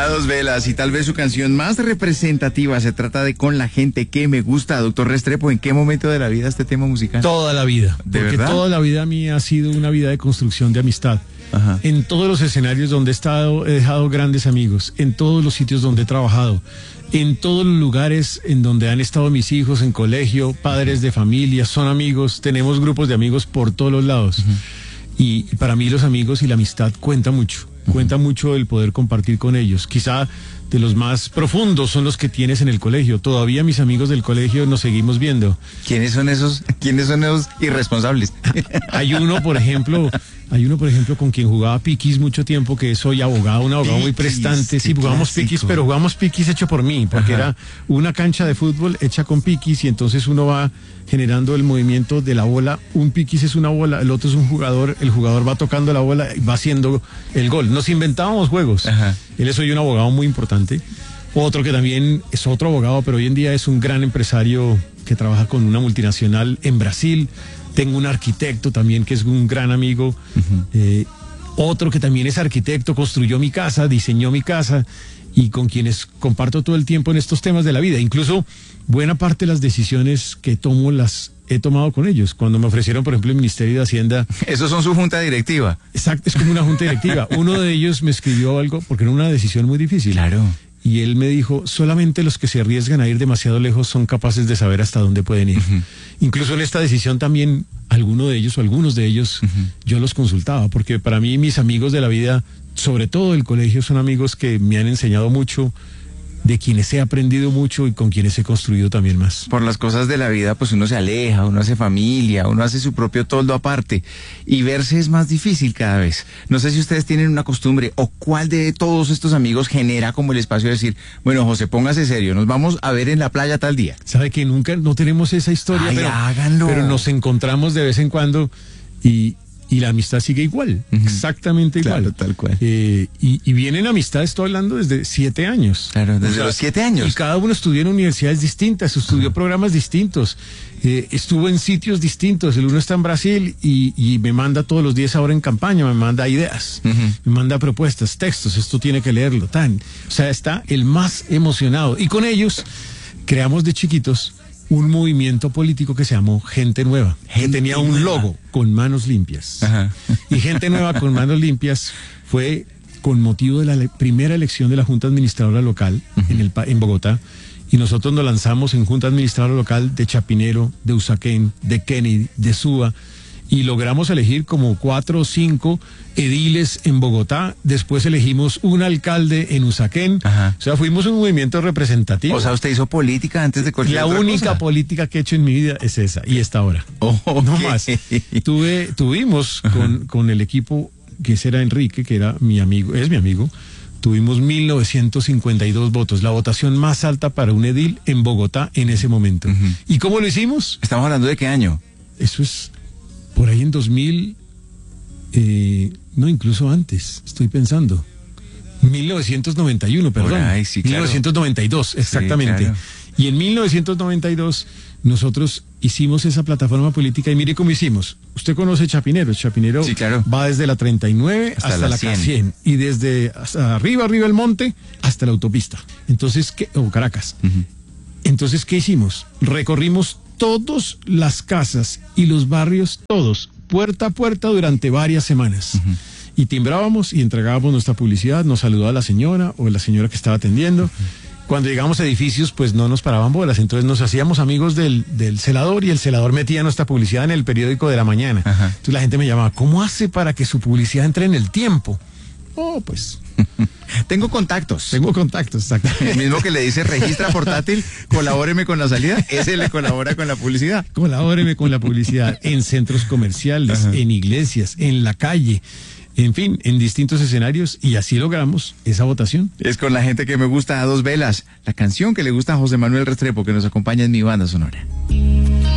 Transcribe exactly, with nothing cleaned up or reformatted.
A dos velas, y tal vez su canción más representativa se trata de Con la gente que me gusta. Doctor Restrepo, ¿en qué momento de la vida este tema musical? Toda la vida. ¿De porque verdad? Toda la vida mía ha sido una vida de construcción de amistad. Ajá. En todos los escenarios donde he estado he dejado grandes amigos, en todos los sitios donde he trabajado, en todos los lugares en donde han estado mis hijos, en colegio, padres de familia, son amigos, tenemos grupos de amigos por todos los lados. Uh-huh. Y, y para mí los amigos y la amistad cuenta mucho, uh-huh. cuenta mucho el poder compartir con ellos. Quizá de los más profundos son los que tienes en el colegio. Todavía mis amigos del colegio nos seguimos viendo. ¿Quiénes son esos, quiénes son esos irresponsables? Hay uno, por ejemplo, hay uno, por ejemplo, con quien jugaba piquis mucho tiempo, que soy abogado, un abogado piquis, muy prestante. Sí, jugamos clásico. piquis, pero jugamos piquis hecho por mí, porque Ajá. era una cancha de fútbol hecha con piquis, y entonces uno va generando el movimiento de la bola. Un piquis es una bola, el otro es un jugador, el jugador va tocando la bola y va haciendo el gol. Nos inventábamos juegos. Ajá. Él es hoy un abogado muy importante. Otro que también es otro abogado, pero hoy en día es un gran empresario que trabaja con una multinacional en Brasil. Tengo un arquitecto también que es un gran amigo. Uh-huh. Eh, otro que también es arquitecto, construyó mi casa, diseñó mi casa, y con quienes comparto todo el tiempo en estos temas de la vida. Incluso buena parte de las decisiones que tomo las he tomado con ellos. Cuando me ofrecieron, por ejemplo, el Ministerio de Hacienda. Esos son su junta directiva. Exacto, es como una junta directiva. Uno de ellos me escribió algo porque era una decisión muy difícil. Claro. Y él me dijo, solamente los que se arriesgan a ir demasiado lejos son capaces de saber hasta dónde pueden ir. Uh-huh. Incluso en esta decisión también, alguno de ellos o algunos de ellos, uh-huh. yo los consultaba, porque para mí mis amigos de la vida, sobre todo del colegio, son amigos que me han enseñado mucho, de quienes he aprendido mucho y con quienes he construido también más. Por las cosas de la vida, pues uno se aleja, uno hace familia, uno hace su propio toldo aparte, y verse es más difícil cada vez. No sé si ustedes tienen una costumbre, o cuál de todos estos amigos genera como el espacio de decir, bueno, José, póngase serio, nos vamos a ver en la playa tal día. Sabe que nunca, no tenemos esa historia, Ay, pero, háganlo. pero nos encontramos de vez en cuando, y... Y la amistad sigue igual, uh-huh. exactamente igual. Claro, tal cual. Eh, y, y vienen amistades, estoy hablando desde siete años. Claro, desde o sea, los siete años. Y cada uno estudió en universidades distintas, estudió uh-huh. programas distintos, eh, estuvo en sitios distintos. El uno está en Brasil y, y me manda todos los días ahora en campaña, me manda ideas, uh-huh. me manda propuestas, textos, esto tiene que leerlo, tan. O sea, está el más emocionado. Y con ellos creamos de chiquitos un movimiento político que se llamó Gente Nueva, Gente que tenía un nueva. logo con manos limpias. Ajá. Y Gente Nueva con manos limpias fue con motivo de la le- primera elección de la Junta Administradora Local uh-huh. en, el, en Bogotá, y nosotros nos lanzamos en Junta Administradora Local de Chapinero, de Usaquén, de Kennedy, de Suba, y logramos elegir como cuatro o cinco ediles en Bogotá. Después elegimos un alcalde en Usaquén. Ajá. O sea, fuimos un movimiento representativo. O sea, usted hizo política antes de cualquier La otra única cosa. política que he hecho en mi vida es esa, y esta hora. Oh, okay. No más. Tuve, tuvimos con, con el equipo, que ese era Enrique, que era mi amigo, es mi amigo, tuvimos mil novecientos cincuenta y dos votos, la votación más alta para un edil en Bogotá en ese momento. Uh-huh. ¿Y cómo lo hicimos? ¿Estamos hablando de qué año? Eso es por ahí en dos mil, eh, no, incluso antes, estoy pensando. mil novecientos noventa y uno, perdón. Ay, sí, claro. mil novecientos noventa y dos, exactamente. Sí, claro. Y en mil novecientos noventa y dos nosotros hicimos esa plataforma política, y mire cómo hicimos. Usted conoce Chapinero. Chapinero sí, claro. va desde la treinta y nueve hasta, hasta la cien. cien. Y desde hasta arriba, arriba el monte, hasta la autopista. Entonces, ¿qué? O Caracas. Uh-huh. Entonces, ¿qué hicimos? Recorrimos todas las casas y los barrios, todos, puerta a puerta durante varias semanas. Uh-huh. Y timbrábamos y entregábamos nuestra publicidad, nos saludaba la señora o la señora que estaba atendiendo. Uh-huh. Cuando llegamos a edificios, pues no nos paraban bolas, entonces nos hacíamos amigos del, del celador, y el celador metía nuestra publicidad en el periódico de la mañana. Uh-huh. Entonces la gente me llamaba, ¿cómo hace para que su publicidad entre en el tiempo? Oh, pues... Tengo contactos. Tengo contactos, exactamente. El mismo que le dice, registra portátil, colabóreme con la salida, ese le colabora con la publicidad. Colabóreme con la publicidad en centros comerciales, ajá, en iglesias, en la calle, en fin, en distintos escenarios, y así logramos esa votación. Es con la gente que me gusta a dos velas, la canción que le gusta a José Manuel Restrepo, que nos acompaña en Mi Banda Sonora.